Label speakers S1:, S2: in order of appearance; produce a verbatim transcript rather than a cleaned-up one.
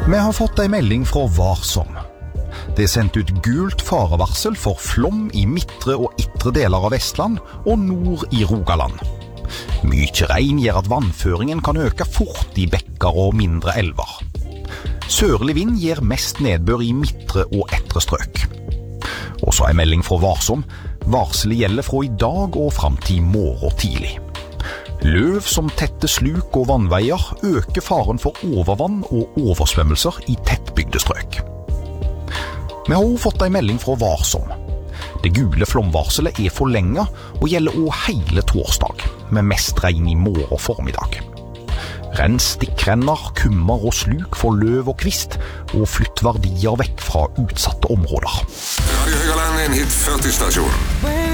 S1: Vi har fått en melding fra Varsom. Det er sendt ut gult farevarsel for flom i midtre og ytre deler av Vestland og nord i Rogaland. Mykje regn gjør at vannføringen kan øke fort i bekker og mindre elver. Sørlig vind gir mest nedbør i midtre og etre strøk. Også en melding fra Varsom. Varselet gjelder fra i dag og frem til morgen tidlig. Løv som tette sluk og vannveier øker faren for overvann og oversvømmelser i tettbygde strøk. Vi har også fått en melding fra Varsom. Det gule flomvarselet er forlenget og gjelder også hele torsdag, med mest regn i morgen formiddag. Rens stikkrenner, kummer og sluk for løv og kvist, og flytt verdier vekk fra utsatte områder.
S2: Radio Høgaland, en hit førti stasjon.